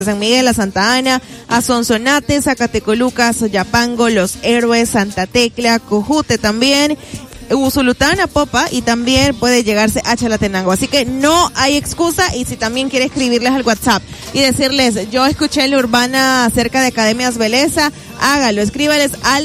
San Miguel, a Santa Ana, a Sonsonate, Zacatecoluca, Soyapango, Los Héroes, Santa Tecla, Cojute también, Usulután, Popa, y también puede llegarse a Chalatenango. Así que no hay excusa, y si también quiere escribirles al WhatsApp y decirles, yo escuché en la Urbana acerca de Academias Beleza, hágalo, escríbales al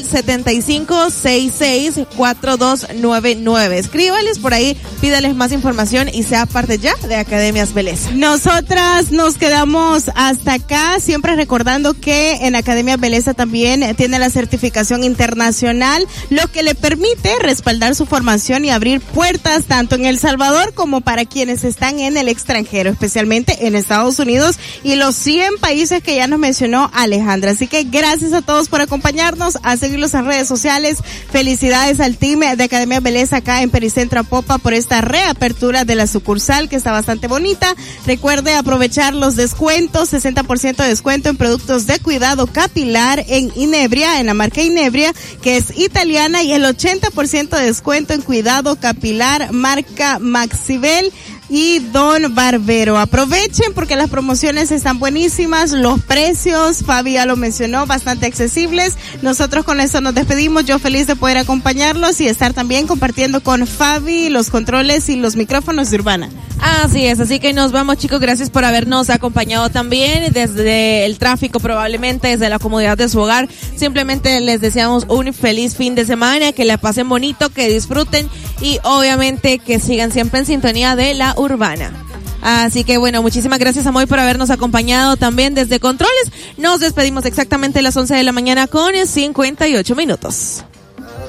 7566-4299. Escríbales por ahí, pídales más información y sea parte ya de Academias Beleza. Nosotras nos quedamos hasta acá, siempre recordando que en Academias Beleza también tiene la certificación internacional, lo que le permite respaldar su formación y abrir puertas tanto en El Salvador como para quienes están en el extranjero, especialmente en Estados Unidos y los 100 países que ya nos mencionó Alejandra. Así que gracias a todos por acompañarnos, a seguirlos en redes sociales. Felicidades al team de Academia Beleza acá en Pericentro Popa por esta reapertura de la sucursal que está bastante bonita. Recuerde aprovechar los descuentos, 60% de descuento en productos de cuidado capilar en Inebria, en la marca Inebria, que es italiana, y el 80% de descuento en cuidado capilar marca Maxibel y Don Barbero. Aprovechen porque las promociones están buenísimas, los precios, Fabi ya lo mencionó, bastante accesibles. Nosotros con eso nos despedimos, yo feliz de poder acompañarlos y estar también compartiendo con Fabi los controles y los micrófonos de Urbana. Así es, así que nos vamos, chicos, gracias por habernos acompañado también desde el tráfico, probablemente desde la comodidad de su hogar. Simplemente les deseamos un feliz fin de semana, que la pasen bonito, que disfruten y obviamente que sigan siempre en sintonía de la Urbana. Así que bueno, muchísimas gracias a Moy por habernos acompañado también desde Controles. Nos despedimos exactamente a las 11 de la mañana con 58 minutos.